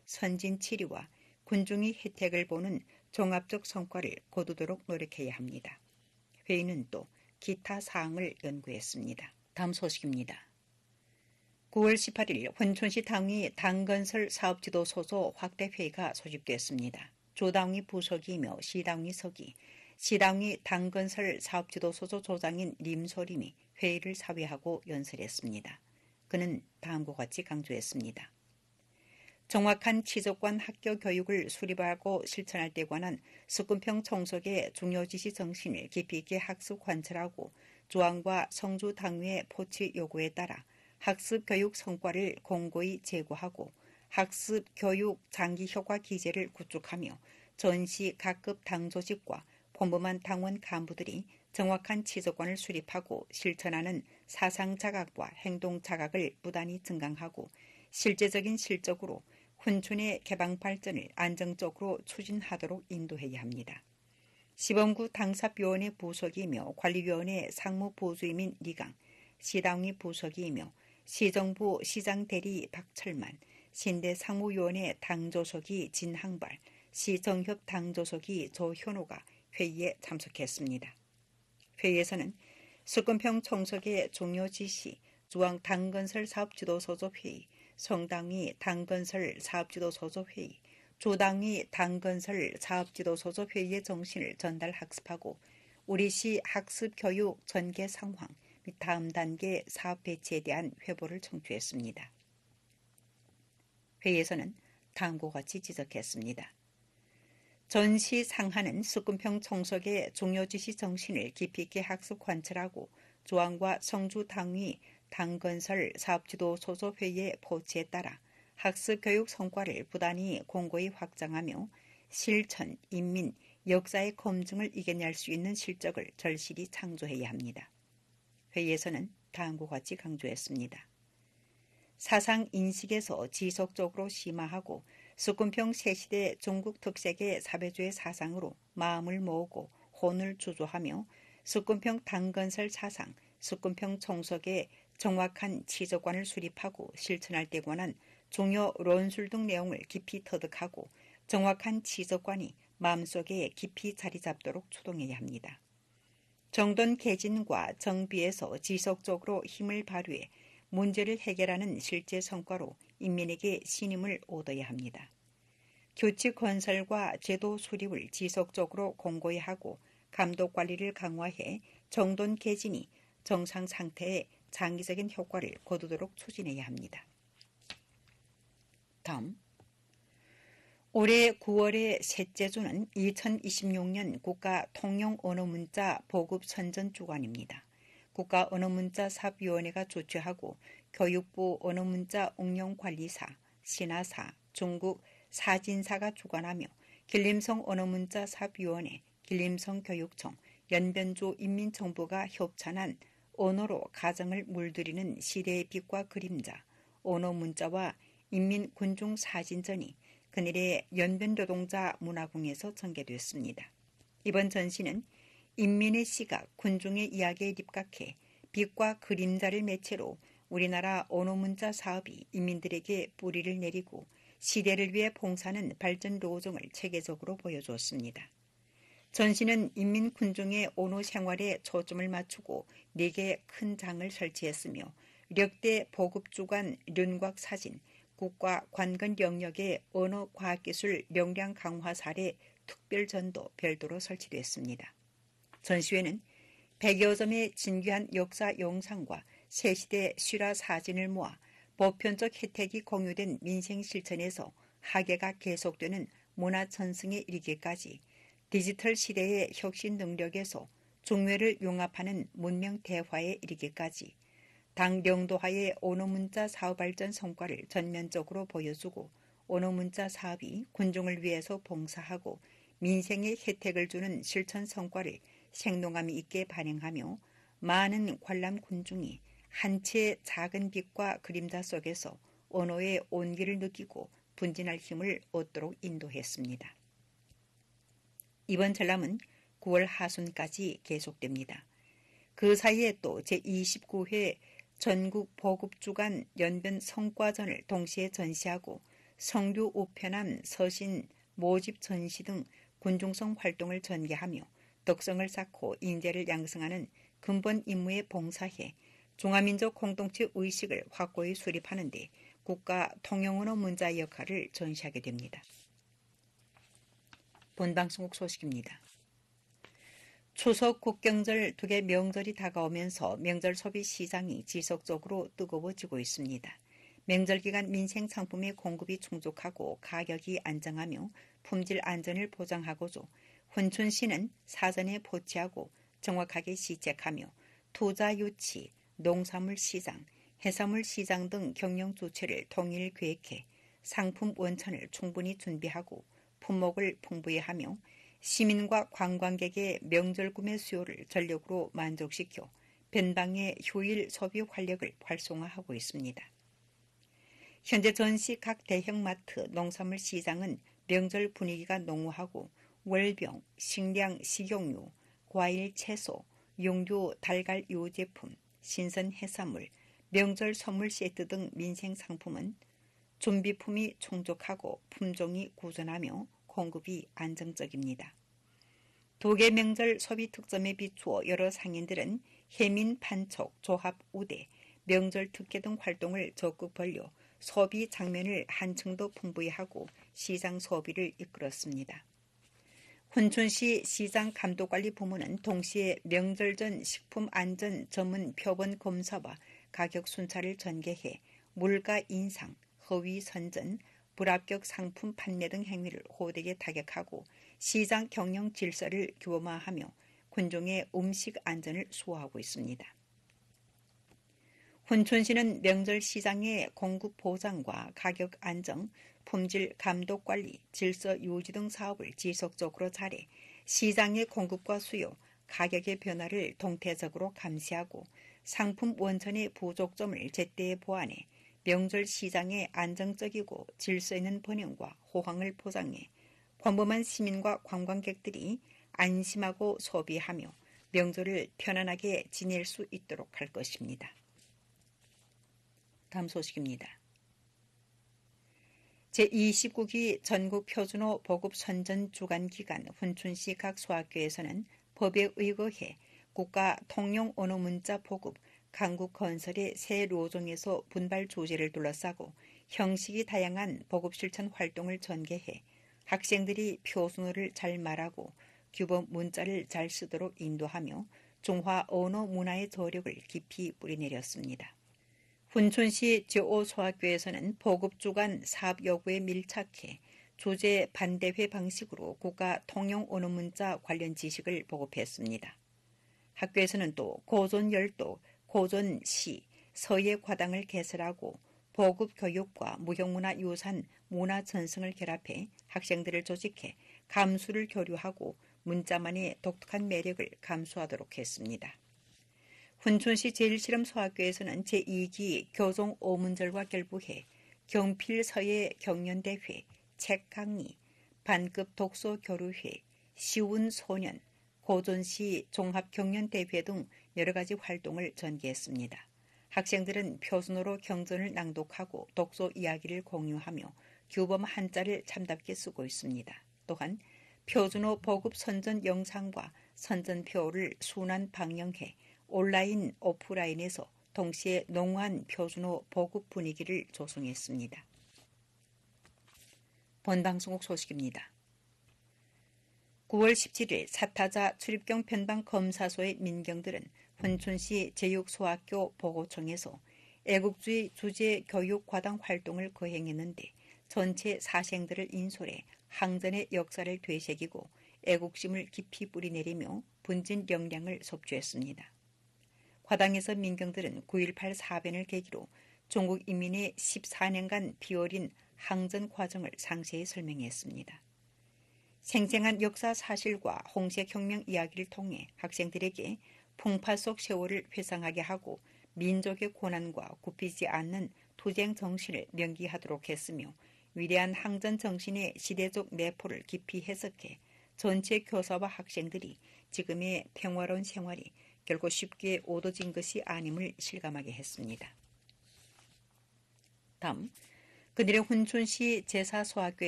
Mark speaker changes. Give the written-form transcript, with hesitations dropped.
Speaker 1: 선진 치리와 군중의 혜택을 보는 종합적 성과를 거두도록 노력해야 합니다. 회의는 또 기타 사항을 연구했습니다. 다음 소식입니다. 9월 18일 혼천시 당위 당건설 사업지도소조 확대회의가 소집됐습니다. 조당위 부서기이며 시당위 서기, 시당위 당건설 사업지도소조 조장인 림소림이 회의를 사회하고 연설했습니다. 그는 다음과 같이 강조했습니다. 정확한 지속관 학교 교육을 수립하고 실천할 때 관한 수군평 총석의 중요지시 정신을 깊이 있게 학습 관철하고 조항과 성주 당위의 포치 요구에 따라 학습 교육 성과를 공고히 제고하고 학습 교육 장기 효과 기제를 구축하며 전시 각급 당 조직과 본부만 당원 간부들이 정확한 지속관을 수립하고 실천하는 사상 자각과 행동 자각을 부단히 증강하고 실제적인 실적으로 혼촌의 개방 발전을 안정적으로 추진하도록 인도해야 합니다. 시범구 당사위원회 부서기이며 관리위원회 상무부주임인 리강, 시당위 부서기이며 시정부 시장대리 박철만, 신대 상무위원회 당조석이 진항발, 시정협 당조석이 조현호가 회의에 참석했습니다. 회의에서는 수군평 총석의 종료 지시, 중앙 당건설 사업지도소조 회의, 성당위 당건설 사업지도소조 회의, 조당위 당건설 사업지도소조 회의의 정신을 전달 학습하고 우리시 학습교육 전개 상황 및 다음 단계 사업 배치에 대한 회보를 청취했습니다. 회의에서는 다음과 같이 지적했습니다. 전시 상하는 수군평 총석의 종료 지시 정신을 깊이 있게 학습 관철하고 조항과 성주 당위 당건설 사업지도 소조 회의의 포치에 따라 학습 교육 성과를 부단히 공고히 확장하며 실천, 인민, 역사의 검증을 이겨낼 수 있는 실적을 절실히 창조해야 합니다. 회의에서는 다음과 같이 강조했습니다. 사상 인식에서 지속적으로 심화하고 수군평 새시대 중국 특색의 사배주의 사상으로 마음을 모으고 혼을 주조하며 수군평 당건설 사상, 수군평 총석의 정확한 지적관을 수립하고 실천할 때 관한 중요論술 등 내용을 깊이 터득하고 정확한 지적관이 마음속에 깊이 자리 잡도록 추동해야 합니다. 정돈 개진과 정비에서 지속적으로 힘을 발휘해 문제를 해결하는 실제 성과로 인민에게 신임을 얻어야 합니다. 규칙 건설과 제도 수립을 지속적으로 공고히 하고 감독 관리를 강화해 정돈 개진이 정상 상태에 장기적인 효과를 거두도록 추진해야 합니다. 다음, 올해 9월의 셋째 주는 2026년 국가 통용 언어문자 보급 선전 주간입니다. 국가언어문자사업위원회가 주최하고 교육부 언어문자 응용관리사, 신화사, 중국 사진사가 주관하며 길림성 언어문자사업위원회, 길림성교육청, 연변주 인민정부가 협찬한 언어로 가정을 물들이는 시대의 빛과 그림자, 언어문자와 인민군중사진전이 그늘의 연변노동자 문화궁에서 전개됐습니다. 이번 전시는 인민의 시각, 군중의 이야기에 입각해 빛과 그림자를 매체로 우리나라 언어문자 사업이 인민들에게 뿌리를 내리고 시대를 위해 봉사하는 발전 로정을 체계적으로 보여주었습니다. 전시는 인민 군중의 언어 생활에 초점을 맞추고 4개의 큰 장을 설치했으며 력대 보급주간 륜곽 사진, 국가 관건 영역의 언어 과학기술 역량 강화 사례 특별 전도 별도로 설치됐습니다. 전시회는 100여 점의 진귀한 역사 영상과 새시대 실화 사진을 모아 보편적 혜택이 공유된 민생 실천에서 학예가 계속되는 문화전승에 이르기까지 디지털 시대의 혁신 능력에서 중외를 융합하는 문명 대화에 이르기까지 당 영도하의 언어문자 사업 발전 성과를 전면적으로 보여주고 언어문자 사업이 군중을 위해서 봉사하고 민생의 혜택을 주는 실천 성과를 생동감 있게 발행하며 많은 관람 군중이 한 채의 작은 빛과 그림자 속에서 언어의 온기를 느끼고 분진할 힘을 얻도록 인도했습니다. 이번 전람은 9월 하순까지 계속됩니다. 그 사이에 또 제29회 전국 보급주간 연변 성과전을 동시에 전시하고 성교 우편함, 서신, 모집 전시 등 군중성 활동을 전개하며 덕성을 쌓고 인재를 양성하는 근본 임무에 봉사해 중화민족 공동체 의식을 확고히 수립하는 데 국가 통용언어 문자의 역할을 전시하게 됩니다. 본방송국 소식입니다. 추석 국경절 두 개 명절이 다가오면서 명절 소비 시장이 지속적으로 뜨거워지고 있습니다. 명절 기간 민생 상품의 공급이 충족하고 가격이 안정하며 품질 안전을 보장하고자 훈춘시는 사전에 포치하고 정확하게 시책하며 투자 유치, 농산물 시장, 해산물 시장 등 경영 조치를 통일 계획해 상품 원천을 충분히 준비하고 품목을 풍부히 하며 시민과 관광객의 명절 구매 수요를 전력으로 만족시켜 변방의 효율 소비 활력을 활성화하고 있습니다. 현재 전시 각 대형마트 농산물 시장은 명절 분위기가 농후하고 월병, 식량, 식용유, 과일, 채소, 용료, 달걀 유제품, 신선 해산물, 명절 선물 세트 등 민생 상품은 준비품이 충족하고 품종이 꾸준하며 공급이 안정적입니다. 도계 명절 소비 특점에 비추어 여러 상인들은 해민 판촉, 조합 우대, 명절 특혜 등 활동을 적극 벌여 소비 장면을 한층 더 풍부히 하고 시장 소비를 이끌었습니다. 훈춘시 시장 감독관리 부문은 동시에 명절 전 식품 안전 전문 표본 검사와 가격 순찰을 전개해 물가 인상, 허위 선전, 불합격 상품 판매 등 행위를 호되게 타격하고 시장 경영 질서를 규범화하며 군중의 음식 안전을 수호하고 있습니다. 훈춘시는 명절 시장의 공급 보장과 가격 안정, 품질 감독 관리, 질서 유지 등 사업을 지속적으로 잘해 시장의 공급과 수요, 가격의 변화를 동태적으로 감시하고 상품 원천의 부족점을 제때 보완해 명절 시장의 안정적이고 질서 있는 번영과 호황을 보장해 평범한 시민과 관광객들이 안심하고 소비하며 명절을 편안하게 지낼 수 있도록 할 것입니다. 다음 소식입니다. 제29기 전국표준어 보급선전 주간기간 훈춘시 각 소학교에서는 법에 의거해 국가 통용 언어 문자 보급, 강국 건설의 새 로종에서 분발 조제를 둘러싸고 형식이 다양한 보급 실천 활동을 전개해 학생들이 표준어를 잘 말하고 규범 문자를 잘 쓰도록 인도하며 중화 언어 문화의 저력을 깊이 뿌리내렸습니다. 훈춘시 제5소학교에서는 보급주간 사업 여부에 밀착해 조제 반대회 방식으로 국가 통용 언어 문자 관련 지식을 보급했습니다. 학교에서는 또 고전열도, 고전시, 서예과당을 개설하고 보급 교육과 무형문화 유산 문화 전승을 결합해 학생들을 조직해 감수를 교류하고 문자만의 독특한 매력을 감수하도록 했습니다. 훈춘시 제1실험소학교에서는 제2기 교종 오문절과 결부해 경필 서예 경연대회, 책 강의, 반급 독서 교류회, 시운 소년, 고전시 종합 경연대회 등 여러 가지 활동을 전개했습니다. 학생들은 표준어로 경전을 낭독하고 독서 이야기를 공유하며 규범 한자를 참답게 쓰고 있습니다. 또한 표준어 보급 선전 영상과 선전표를 순환 방영해 온라인, 오프라인에서 동시에 농후한 표준어 보급 분위기를 조성했습니다. 본방송국 소식입니다. 9월 17일 사타자 출입경 편방 검사소의 민경들은 훈춘시 제6소학교 보고청에서 애국주의 주제 교육 과당 활동을 거행했는데 전체 사생들을 인솔해 항전의 역사를 되새기고 애국심을 깊이 뿌리내리며 분진 역량을 섭취했습니다. 과당에서 민경들은 9.18 사변을 계기로 중국 인민의 14년간 피어린 항전 과정을 상세히 설명했습니다. 생생한 역사 사실과 홍색혁명 이야기를 통해 학생들에게 풍파 속 세월을 회상하게 하고 민족의 고난과 굽히지 않는 투쟁 정신을 명기하도록 했으며 위대한 항전 정신의 시대적 내포를 깊이 해석해 전체 교사와 학생들이 지금의 평화로운 생활이 결코 쉽게 얻어진 것이 아님을 실감하게 했습니다. 다음, 그들의 훈춘시 제사소학교에